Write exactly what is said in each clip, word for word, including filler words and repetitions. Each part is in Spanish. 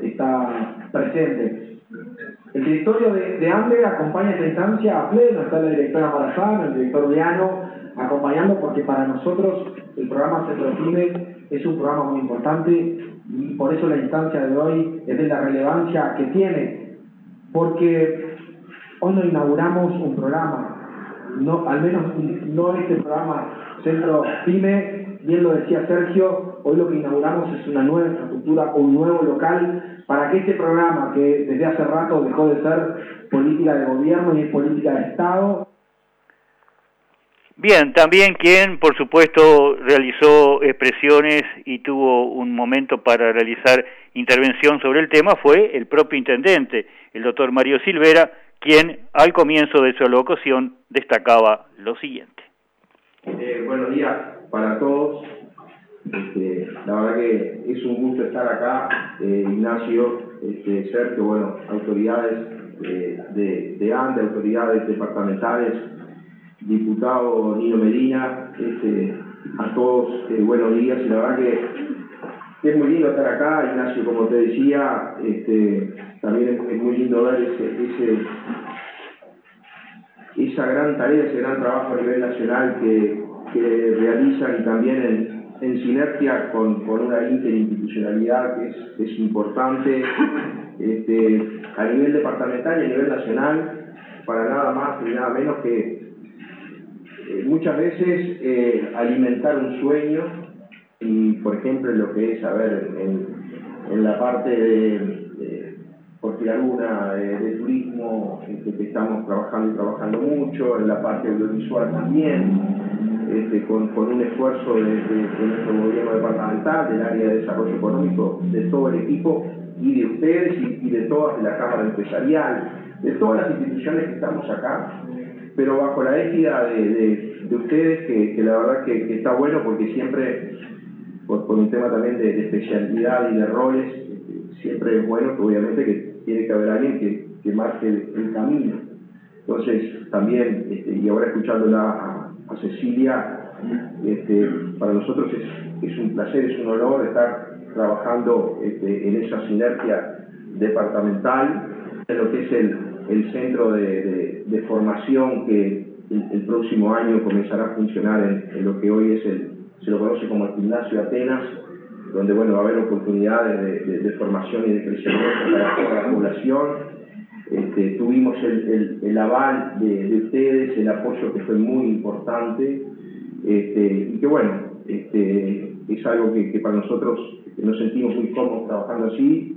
está presente. El directorio de, de ANDE acompaña esta instancia a pleno, está la directora Marazán, el director Leano, acompañando, porque para nosotros el programa CENTROPYMES es un programa muy importante y por eso la instancia de hoy es de la relevancia que tiene, porque hoy no inauguramos un programa, no, al menos no este programa CENTROPYME, bien lo decía Sergio, hoy lo que inauguramos es una nueva infraestructura o un nuevo local para que este programa, que desde hace rato dejó de ser política de gobierno y es política de Estado. Bien, también quien, por supuesto, realizó expresiones y tuvo un momento para realizar intervención sobre el tema fue el propio intendente, el doctor Mario Silvera, quien al comienzo de su alocución destacaba lo siguiente. Eh, buenos días para todos. Este, la verdad que es un gusto estar acá, eh, Ignacio, este, Sergio, bueno, autoridades eh, de, de ANDE, autoridades departamentales, diputado Nino Medina, este, a todos eh, buenos días, y la verdad que, que es muy lindo estar acá, Ignacio, como te decía, este, también es, es muy lindo ver ese, ese, esa gran tarea, ese gran trabajo a nivel nacional que, que realizan y también en en sinergia con, con una interinstitucionalidad que es, es importante este, a nivel departamental y a nivel nacional, para nada más ni nada menos que eh, muchas veces eh, alimentar un sueño, y por ejemplo en lo que es, a ver, en, en la parte de, de por tirar una, de, de turismo, este, que estamos trabajando y trabajando mucho, en la parte audiovisual también, Este, con, con un esfuerzo de, de, de nuestro gobierno departamental, del área de desarrollo económico, de todo el equipo y de ustedes y, y de todas, de la Cámara Empresarial, de todas las instituciones que estamos acá, pero bajo la égida de, de, de ustedes, que, que la verdad que, que está bueno, porque siempre, por, por un tema también de, de especialidad y de roles, siempre es bueno que obviamente que tiene que haber alguien que, que marque el, el camino. Entonces, también, este, y ahora escuchándola a a Cecilia, este, para nosotros es, es un placer, es un honor estar trabajando este, en esa sinergia departamental, en lo que es el, el centro de, de, de formación que el, el próximo año comenzará a funcionar en, en lo que hoy es el, se lo conoce como el Gimnasio Atenas, donde bueno, va a haber oportunidades de, de, de formación y de crecimiento para toda la población. Este, tuvimos el, el, el aval de, de ustedes, el apoyo que fue muy importante, este, y que bueno, este, es algo que, que para nosotros nos sentimos muy cómodos trabajando así.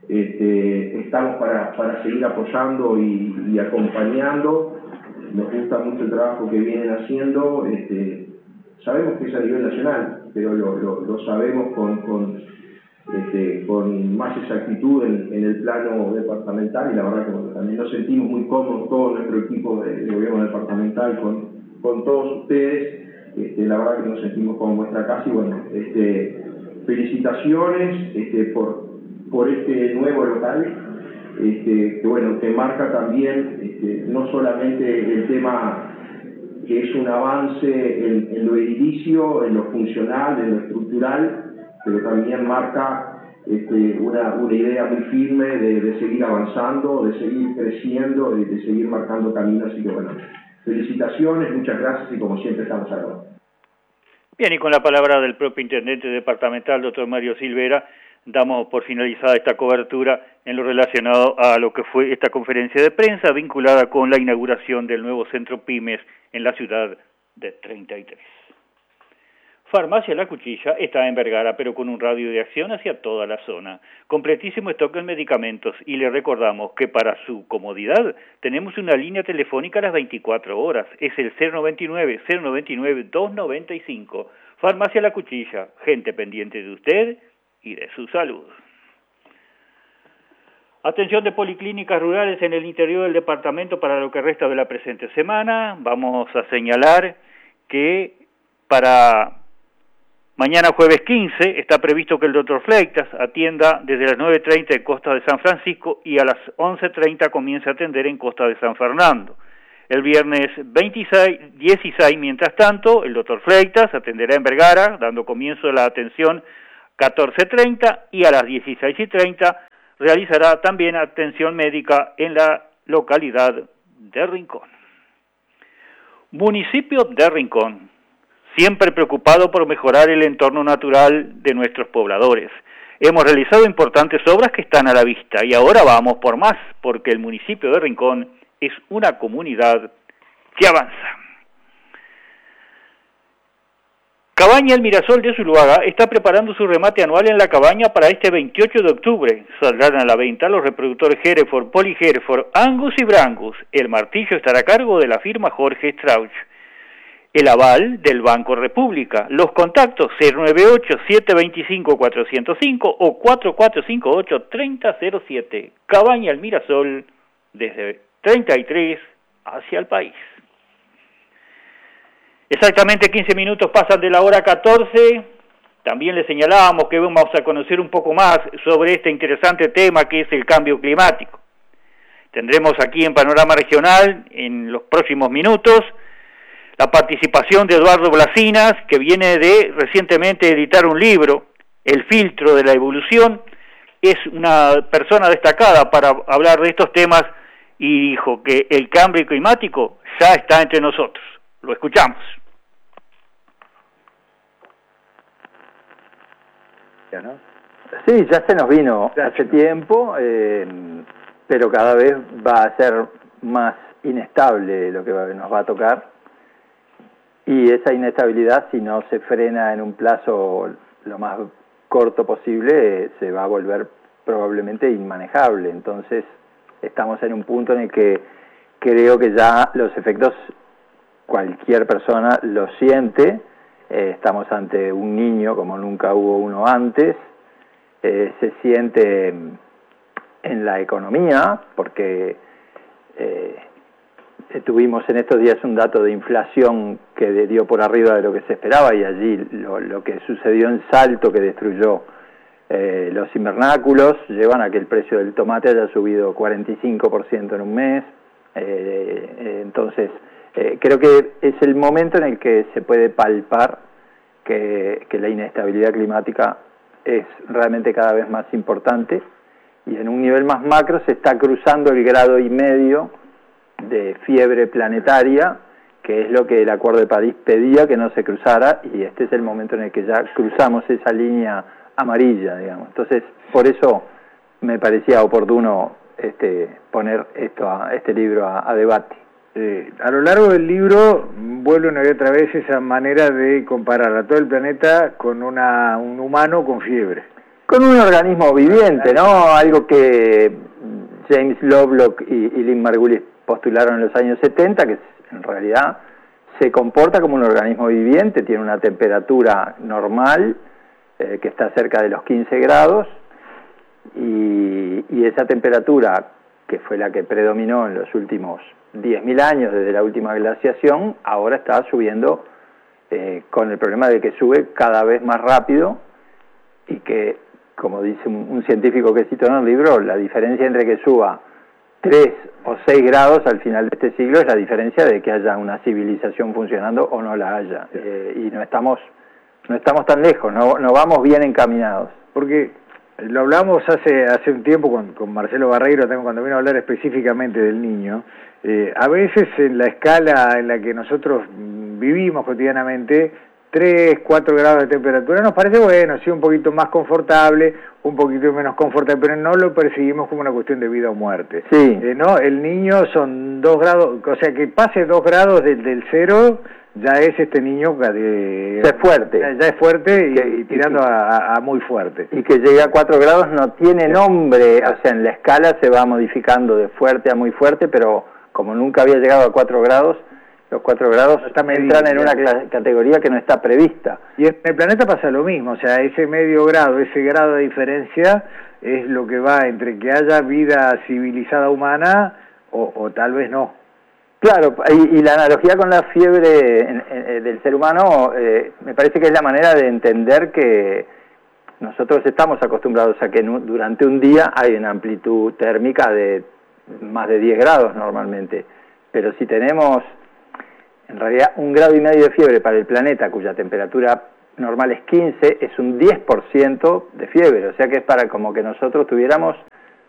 Este, estamos para, para seguir apoyando y, y acompañando. Nos gusta mucho el trabajo que vienen haciendo. Este, sabemos que es a nivel nacional, pero lo, lo, lo sabemos con, con Este, con más exactitud en, en el plano departamental, y la verdad que bueno, también nos sentimos muy cómodos, todo nuestro equipo de, de gobierno departamental, con, con todos ustedes. Este, la verdad que nos sentimos como nuestra casa, y bueno, este, felicitaciones este, por, por este nuevo local, este, que bueno, que marca también este, no solamente el tema que es un avance en, en lo edilicio, en lo funcional, en lo estructural, pero también marca este, una, una idea muy firme de, de seguir avanzando, de seguir creciendo, de, de seguir marcando caminos. Así que bueno, felicitaciones, muchas gracias, y como siempre estamos acá. Bien, y con la palabra del propio intendente departamental, doctor Mario Silvera, damos por finalizada esta cobertura en lo relacionado a lo que fue esta conferencia de prensa vinculada con la inauguración del nuevo centro Pymes en la ciudad de treinta y tres. Farmacia La Cuchilla está en Vergara, pero con un radio de acción hacia toda la zona. Completísimo stock en medicamentos, y le recordamos que para su comodidad tenemos una línea telefónica a las veinticuatro horas. Es el cero noventa y nueve, cero noventa y nueve, doscientos noventa y cinco. Farmacia La Cuchilla, gente pendiente de usted y de su salud. Atención de policlínicas rurales en el interior del departamento para lo que resta de la presente semana. Vamos a señalar que para mañana jueves quince está previsto que el doctor Fleitas atienda desde las nueve treinta en Costa de San Francisco y a las once treinta comience a atender en Costa de San Fernando. El viernes veintiséis, dieciséis, mientras tanto, el doctor Fleitas atenderá en Vergara, dando comienzo a la atención catorce treinta, y a las dieciséis treinta realizará también atención médica en la localidad de Rincón. Municipio de Rincón, siempre preocupado por mejorar el entorno natural de nuestros pobladores. Hemos realizado importantes obras que están a la vista y ahora vamos por más, porque el municipio de Rincón es una comunidad que avanza. Cabaña El Mirasol de Zuluaga está preparando su remate anual en la cabaña para este veintiocho de octubre. Saldrán a la venta los reproductores Hereford, Poly Hereford, Angus y Brangus. El martillo estará a cargo de la firma Jorge Strauch. El aval del Banco República. Los contactos cero nueve ocho, siete dos cinco, cuatro cero cinco o cuatro cuatro cinco ocho, tres cero cero siete. Cabaña El Mirasol, desde treinta y tres hacia el país. Exactamente quince minutos pasan de la hora catorce. También le señalábamos que vamos a conocer un poco más sobre este interesante tema que es el cambio climático. Tendremos aquí en Panorama Regional, en los próximos minutos, la participación de Eduardo Blasinas, que viene de recientemente editar un libro, El filtro de la evolución. Es una persona destacada para hablar de estos temas y dijo que el cambio climático ya está entre nosotros. Lo escuchamos. ¿No? Sí, ya se nos vino hace tiempo, eh, pero cada vez va a ser más inestable lo que nos va a tocar, y esa inestabilidad, si no se frena en un plazo lo más corto posible, eh, se va a volver probablemente inmanejable. Entonces estamos en un punto en el que creo que ya los efectos cualquier persona los siente. Eh, estamos ante un niño como nunca hubo uno antes, eh, se siente en la economía, porque eh, tuvimos en estos días un dato de inflación que dio por arriba de lo que se esperaba, y allí lo, lo que sucedió en Salto, que destruyó eh, los invernáculos, llevan a que el precio del tomate haya subido cuarenta y cinco por ciento en un mes. eh, eh, entonces Eh, creo que es el momento en el que se puede palpar que, que la inestabilidad climática es realmente cada vez más importante, y en un nivel más macro se está cruzando el grado y medio de fiebre planetaria, que es lo que el Acuerdo de París pedía que no se cruzara, y este es el momento en el que ya cruzamos esa línea amarilla, digamos. Entonces, por eso me parecía oportuno este, poner esto a, este libro a, a debate. Eh, a lo largo del libro vuelve una y otra vez esa manera de comparar a todo el planeta con una, un humano con fiebre. Con un organismo viviente, ¿no? Algo que James Lovelock y, y Lynn Margulis postularon en los años setenta, que en realidad se comporta como un organismo viviente, tiene una temperatura normal, eh, que está cerca de los quince grados, y, y esa temperatura, que fue la que predominó en los últimos diez mil años desde la última glaciación, ahora está subiendo, eh, con el problema de que sube cada vez más rápido, y que, como dice un, un científico que cito en el libro, la diferencia entre que suba tres o seis grados al final de este siglo es la diferencia de que haya una civilización funcionando o no la haya, eh, y no estamos no estamos tan lejos, no, no vamos bien encaminados. Porque lo hablamos hace hace un tiempo con, con Marcelo Barreiro, también cuando vino a hablar específicamente del niño. Eh, a veces en la escala en la que nosotros vivimos cotidianamente, tres, cuatro grados de temperatura nos parece bueno, sí, un poquito más confortable, un poquito menos confortable, pero no lo percibimos como una cuestión de vida o muerte. Sí. Eh, no, el niño son dos grados, o sea, que pase dos grados del, del cero, ya es este niño de, ya es fuerte, ya, ya es fuerte y, que, y tirando y que, a, a muy fuerte. Y que llegue a cuatro grados no tiene nombre, o sea, en la escala se va modificando de fuerte a muy fuerte, pero como nunca había llegado a cuatro grados, los cuatro grados están entran en una categoría que no está prevista. Y en el planeta pasa lo mismo, o sea, ese medio grado, ese grado de diferencia es lo que va entre que haya vida civilizada humana o, o tal vez no. Claro, y, y la analogía con la fiebre en, en, del ser humano, eh, me parece que es la manera de entender que nosotros estamos acostumbrados a que en, durante un día hay una amplitud térmica de más de diez grados normalmente, pero si tenemos en realidad un grado y medio de fiebre para el planeta, cuya temperatura normal es quince, es un diez por ciento de fiebre, o sea que es para como que nosotros tuviéramos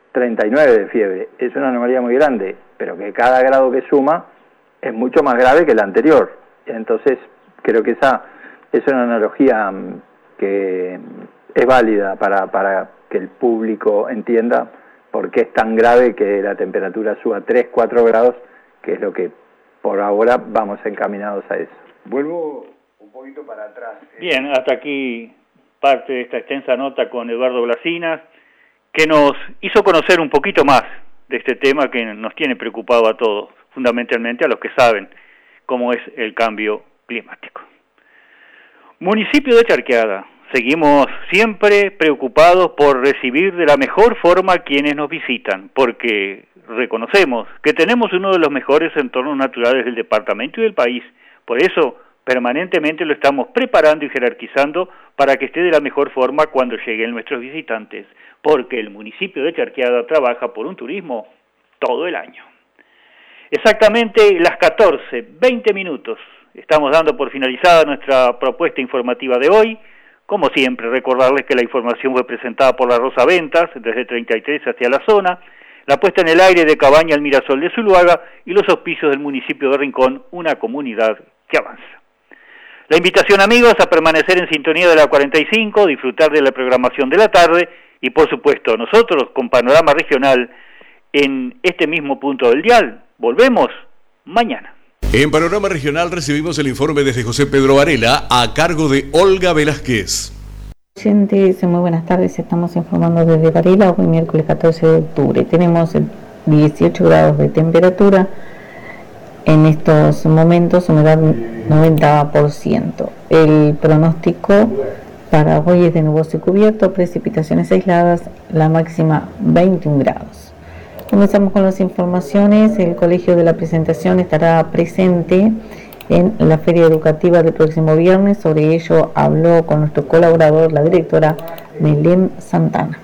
treinta y nueve de fiebre. Es una anomalía muy grande, pero que cada grado que suma es mucho más grave que el anterior. Entonces, creo que esa es una analogía que es válida para, para que el público entienda por qué es tan grave que la temperatura suba tres, cuatro grados, que es lo que por ahora vamos encaminados a eso. Vuelvo un poquito para atrás. Bien, hasta aquí parte de esta extensa nota con Eduardo Blasinas, que nos hizo conocer un poquito más de este tema que nos tiene preocupado a todos, fundamentalmente a los que saben cómo es el cambio climático. Municipio de Charqueada, seguimos siempre preocupados por recibir de la mejor forma a quienes nos visitan, porque reconocemos que tenemos uno de los mejores entornos naturales del departamento y del país. Por eso, permanentemente lo estamos preparando y jerarquizando para que esté de la mejor forma cuando lleguen nuestros visitantes, porque el municipio de Charqueada trabaja por un turismo todo el año. Exactamente las catorce, veinte minutos. Estamos dando por finalizada nuestra propuesta informativa de hoy. Como siempre, recordarles que la información fue presentada por la Rosa Ventas, desde treinta y tres hacia la zona, la puesta en el aire de Cabaña al Mirasol de Zuluaga y los auspicios del municipio de Rincón, una comunidad que avanza. La invitación, amigos, a permanecer en sintonía de la cuarenta y cinco, disfrutar de la programación de la tarde y, por supuesto, nosotros con Panorama Regional en este mismo punto del dial. Volvemos mañana. En Panorama Regional recibimos el informe desde José Pedro Varela a cargo de Olga Velázquez. Oyentes, muy buenas tardes, estamos informando desde Varela, hoy miércoles catorce de octubre. Tenemos dieciocho grados de temperatura, en estos momentos humedad noventa por ciento. El pronóstico para hoy es de nuboso y cubierto, precipitaciones aisladas, la máxima veintiún grados. Comenzamos con las informaciones. El Colegio de la Presentación estará presente en la feria educativa del próximo viernes. Sobre ello habló con nuestro colaborador, la directora Belén Santana.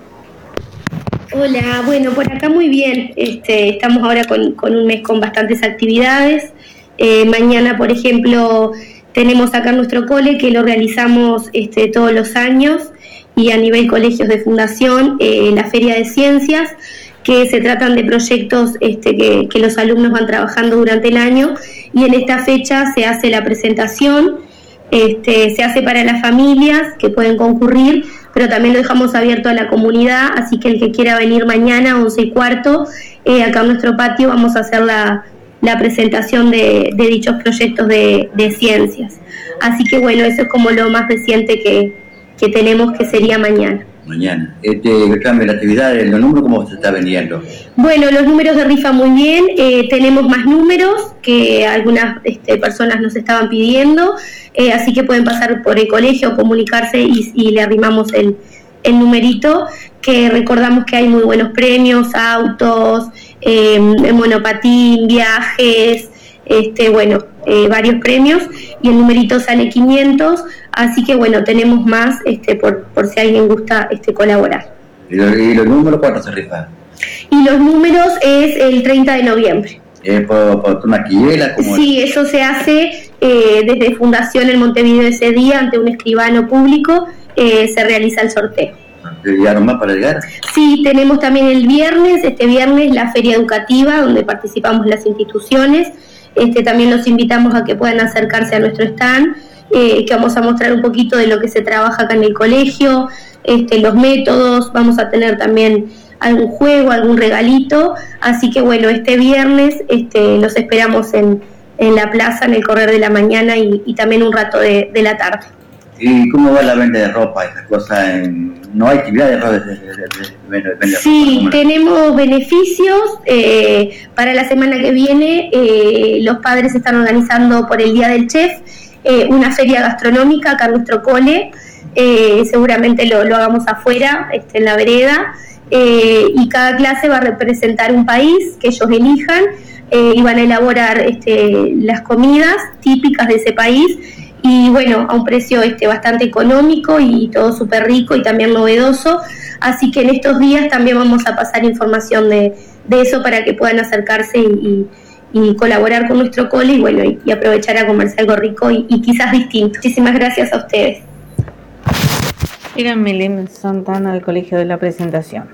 Hola, bueno, por acá muy bien. Este, estamos ahora con, con un mes con bastantes actividades. Eh, mañana, por ejemplo, tenemos acá nuestro cole que lo realizamos este, todos los años y a nivel colegios de fundación, eh, la Feria de Ciencias, que se tratan de proyectos este, que, que los alumnos van trabajando durante el año, y en esta fecha se hace la presentación, este, se hace para las familias que pueden concurrir, pero también lo dejamos abierto a la comunidad, así que el que quiera venir mañana, once y cuarto, eh, acá en nuestro patio vamos a hacer la, la presentación de, de dichos proyectos de, de ciencias. Así que bueno, eso es como lo más reciente que, que tenemos, que sería mañana. Mañana. Este cambio de la actividad, los números, ¿cómo se está vendiendo? Bueno, los números de rifa muy bien, eh, tenemos más números que algunas este, personas nos estaban pidiendo, eh, así que pueden pasar por el colegio, comunicarse y, y le arrimamos el, el numerito, que recordamos que hay muy buenos premios, autos, eh, monopatín, viajes, este, bueno, eh, varios premios, y el numerito sale quinientos, así que bueno, tenemos más este, por, por si alguien gusta este, colaborar. ¿Y los, y los números cuánto se rifan? Y los números es el treinta de noviembre. ¿Es por, por una quiniela? Sí, eso se hace eh, desde Fundación en Montevideo ese día, ante un escribano público, eh, se realiza el sorteo. ¿Llegaron más para llegar? Sí, tenemos también el viernes, este viernes la feria educativa, donde participamos las instituciones. Este, también los invitamos a que puedan acercarse a nuestro stand, eh, que vamos a mostrar un poquito de lo que se trabaja acá en el colegio, este, los métodos, vamos a tener también algún juego, algún regalito, así que bueno, este viernes este, los esperamos en, en la plaza, en el correr de la mañana y, y también un rato de, de la tarde. ¿Y cómo va la venta de ropa? Esas cosas en... ¿No hay actividad de ropa? De, de, de, de, de sí, ropa, tenemos beneficios. Eh, para la semana que viene eh, los padres están organizando por el Día del Chef eh, una feria gastronómica acá en nuestro cole. Eh, seguramente lo, lo hagamos afuera, este, en la vereda. Eh, y cada clase va a representar un país que ellos elijan eh, y van a elaborar este, las comidas típicas de ese país. Y bueno, a un precio este, bastante económico y todo súper rico y también novedoso. Así que en estos días también vamos a pasar información de, de eso para que puedan acercarse y, y, y colaborar con nuestro cole y bueno, y, y aprovechar a comerse algo rico y, y quizás distinto. Muchísimas gracias a ustedes. Era Belén Santana del Colegio de la Presentación.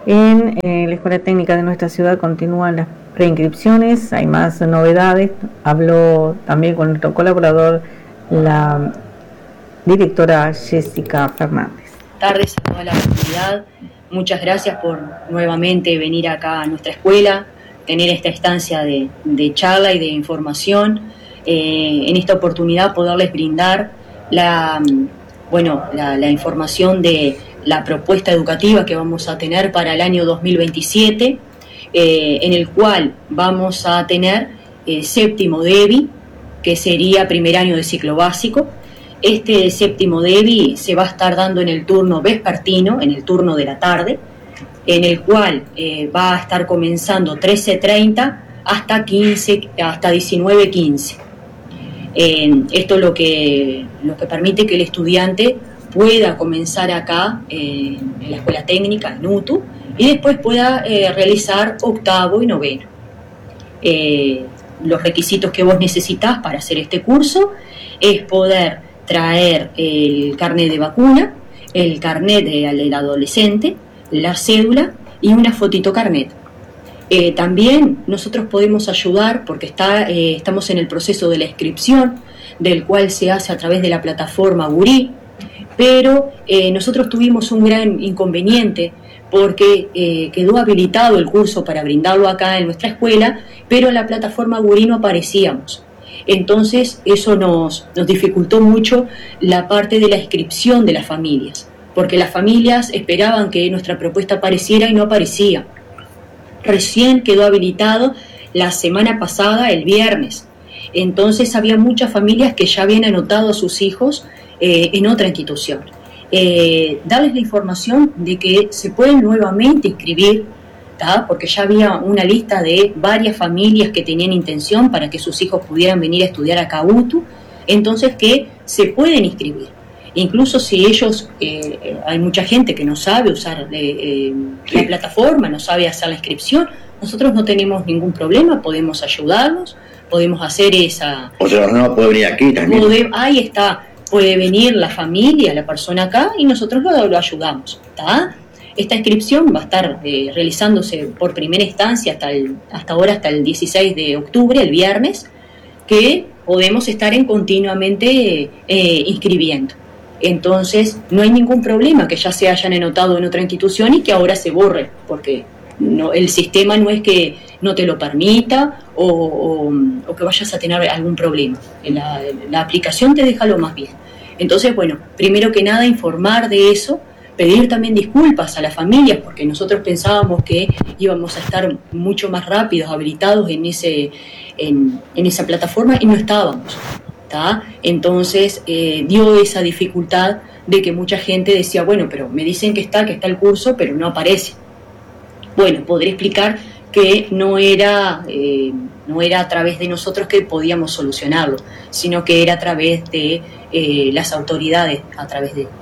En eh, la Escuela Técnica de nuestra ciudad continúan las preinscripciones, hay más novedades. Habló también con nuestro colaborador, la directora Jessica Fernández. Buenas tardes a toda la comunidad. Muchas gracias por nuevamente venir acá a nuestra escuela, tener esta instancia de, de charla y de información. Eh, en esta oportunidad poderles brindar la, bueno, la, la información de la propuesta educativa que vamos a tener para el año dos mil veintisiete, eh, en el cual vamos a tener eh, séptimo DEBI, que sería primer año de ciclo básico. Este séptimo DEBI se va a estar dando en el turno vespertino, en el turno de la tarde, en el cual eh, va a estar comenzando trece treinta hasta quince, hasta diecinueve quince. Eh, esto lo que, lo que permite que el estudiante pueda comenzar acá eh, en la escuela técnica, en U T U, y después pueda eh, realizar octavo y noveno. Eh, los requisitos que vos necesitás para hacer este curso es poder traer el carnet de vacuna, el carnet del adolescente, la cédula y una fotito carnet. Eh, también nosotros podemos ayudar porque está, eh, estamos en el proceso de la inscripción, del cual se hace a través de la plataforma Gurí, pero eh, nosotros tuvimos un gran inconveniente porque eh, quedó habilitado el curso para brindarlo acá en nuestra escuela, pero en la plataforma Gurí no aparecíamos. Entonces eso nos, nos dificultó mucho la parte de la inscripción de las familias, porque las familias esperaban que nuestra propuesta apareciera y no aparecía. Recién quedó habilitado la semana pasada, el viernes. Entonces había muchas familias que ya habían anotado a sus hijos eh, en otra institución. Eh, darles la información de que se pueden nuevamente inscribir, ¿tá? Porque ya había una lista de varias familias que tenían intención para que sus hijos pudieran venir a estudiar acá a U T U, entonces que se pueden inscribir. Incluso si ellos, eh, hay mucha gente que no sabe usar eh, eh, sí. la plataforma, no sabe hacer la inscripción, nosotros no tenemos ningún problema, podemos ayudarlos, podemos hacer esa... O sea, no puede venir aquí también. Poder, ahí está, puede venir la familia, la persona acá, y nosotros lo, lo ayudamos, ¿está? Esta inscripción va a estar eh, realizándose por primera instancia hasta, el, hasta ahora, hasta el dieciséis de octubre, el viernes, que podemos estar en continuamente eh, inscribiendo. Entonces, no hay ningún problema que ya se hayan anotado en otra institución y que ahora se borre, porque no, el sistema no es que no te lo permita o, o, o que vayas a tener algún problema. La, la aplicación te deja lo más bien. Entonces, bueno, primero que nada informar de eso, pedir también disculpas a las familias, porque nosotros pensábamos que íbamos a estar mucho más rápidos, habilitados en, ese, en, en esa plataforma y no estábamos. ¿Tá? Entonces eh, dio esa dificultad de que mucha gente decía, bueno, pero me dicen que está, que está el curso, pero no aparece. Bueno, podré explicar que no era, eh, no era a través de nosotros que podíamos solucionarlo, sino que era a través de eh, las autoridades, a través de,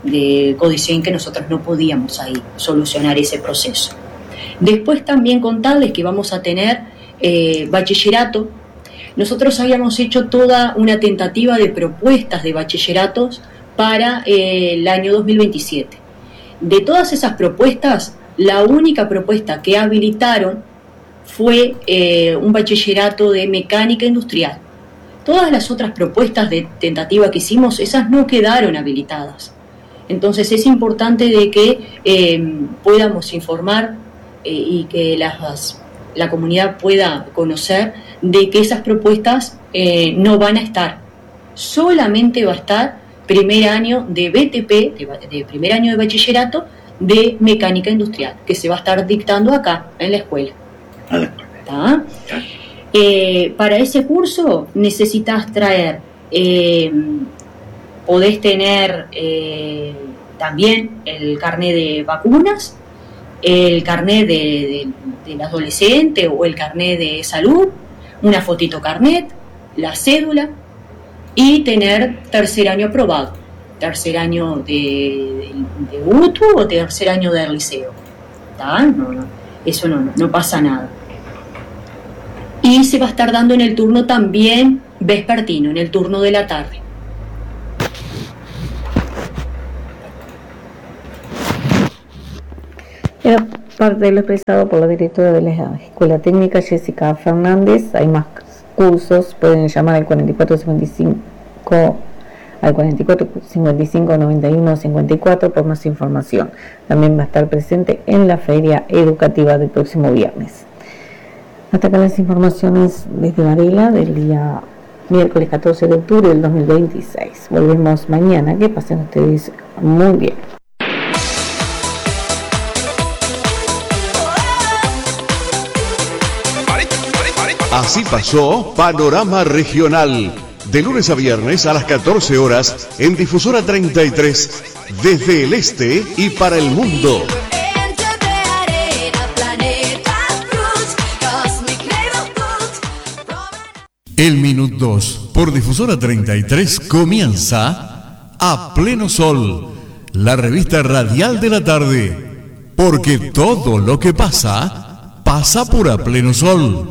de Codicen, que nosotros no podíamos ahí solucionar ese proceso. Después también contarles que vamos a tener eh, bachillerato. Nosotros habíamos hecho toda una tentativa de propuestas de bachilleratos para eh, el año dos mil veintisiete. De todas esas propuestas, la única propuesta que habilitaron fue eh, un bachillerato de mecánica industrial. Todas las otras propuestas de tentativa que hicimos, esas no quedaron habilitadas. Entonces es importante de que eh, podamos informar eh, y que las, la comunidad pueda conocer de que esas propuestas eh, no van a estar. Solamente va a estar primer año de B T P, de, de primer año de bachillerato de mecánica industrial, que se va a estar dictando acá, en la escuela. ¿Tá? Eh, para ese curso necesitas traer, eh, podés tener eh, también el carnet de vacunas, el carnet de, de, del adolescente o el carnet de salud, una fotito carnet, la cédula y tener tercer año aprobado, tercer año de, de, de U T U o tercer año de liceo. ¿Tá? No, no, eso no, no pasa nada. Y se va a estar dando en el turno también vespertino, en el turno de la tarde. Pero parte de lo expresado por la directora de la Escuela Técnica, Jessica Fernández. Hay más cursos, pueden llamar al cuarenta y cuatro cincuenta y cinco al cuarenta y cuatro cincuenta y cinco noventa y uno cincuenta y cuatro por más información. También va a estar presente en la feria educativa del próximo viernes. Hasta acá las informaciones desde Varela del día miércoles catorce de octubre del dos mil veintiséis. Volvemos mañana. Que pasen ustedes muy bien. Así pasó Panorama Regional, de lunes a viernes a las catorce horas en Difusora treinta y tres, desde el este y para el mundo. El Minut dos por Difusora treinta y tres comienza A Pleno Sol, la revista radial de la tarde, porque todo lo que pasa, pasa por A Pleno Sol.